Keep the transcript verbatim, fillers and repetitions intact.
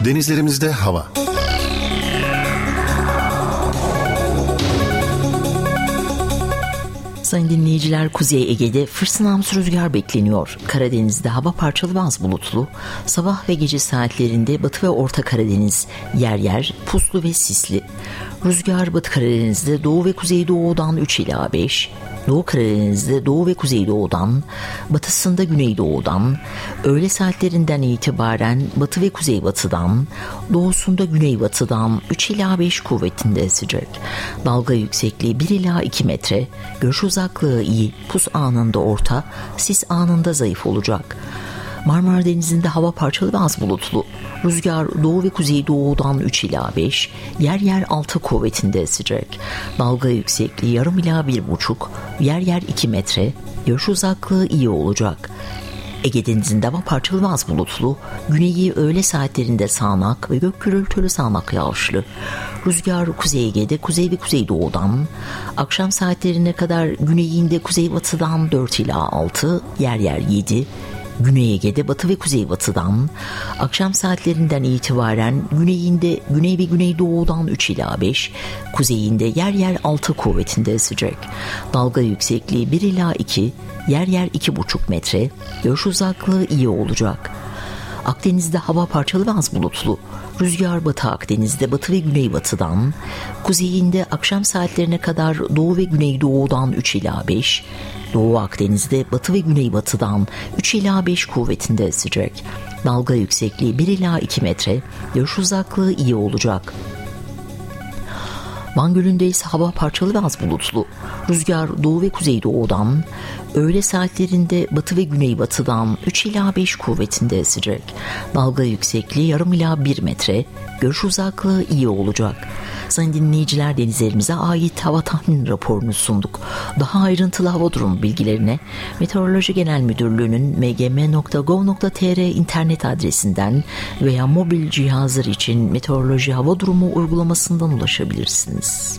Denizlerimizde hava. Sayın dinleyiciler, Kuzey Ege'de fırtınamsı rüzgar bekleniyor. Karadeniz'de hava parçalı bazı bulutlu. Sabah ve gece saatlerinde Batı ve Orta Karadeniz yer yer puslu ve sisli. Rüzgar Batı Karadeniz'de Doğu ve Kuzeydoğu'dan üç ila beş, Doğu Karadeniz'de Doğu ve Kuzeydoğu'dan, batısında Güneydoğu'dan, öğle saatlerinden itibaren Batı ve Kuzeybatı'dan, doğusunda Güneybatı'dan üç ila beş kuvvetinde esecek. Dalga yüksekliği bir ila iki metre, görüş uzaklığı iyi, pus anında orta, sis anında zayıf olacak. Marmara Denizi'nde hava parçalı ve az bulutlu. Rüzgar doğu ve kuzeydoğudan üç ila beş, yer yer altı kuvvetinde esecek. Dalga yüksekliği yarım ila bir buçuk, yer yer iki metre, görüş uzaklığı iyi olacak. Ege Denizi'nde hava parçalı ve az bulutlu. Güneyi öğle saatlerinde sağanak ve gök gürültülü sağanak yağışlı. Rüzgar Kuzey Ege'de kuzey ve kuzeydoğudan, akşam saatlerine kadar güneyinde kuzeybatıdan dört ila altı, yer yer yedi, Güney Ege'de batı ve kuzeybatıdan, akşam saatlerinden itibaren güneyinde güney ve güneydoğudan üç ila beş, kuzeyinde yer yer altı kuvvetinde esecek. Dalga yüksekliği bir ila iki, yer yer iki buçuk metre, görüş uzaklığı iyi olacak. Akdeniz'de hava parçalı ve az bulutlu. Rüzgar Batı Akdeniz'de batı ve güneybatıdan, kuzeyinde akşam saatlerine kadar doğu ve güneydoğudan üç ila beş, Doğu Akdeniz'de batı ve güneybatıdan üç ila beş kuvvetinde esecek. Dalga yüksekliği bir ila iki metre, görüş uzaklığı iyi olacak. Van Gölü'nde ise hava parçalı ve az bulutlu. Rüzgar doğu ve kuzeydoğudan, öğle saatlerinde batı ve güneybatıdan üç ila beş kuvvetinde esecek. Dalga yüksekliği yarım ila bir metre, görüş uzaklığı iyi olacak. Sayın dinleyiciler, denizlerimize ait hava tahmin raporunu sunduk. Daha ayrıntılı hava durumu bilgilerine Meteoroloji Genel Müdürlüğü'nün m g m nokta gov nokta t r internet adresinden veya mobil cihazlar için meteoroloji hava durumu uygulamasından ulaşabilirsiniz.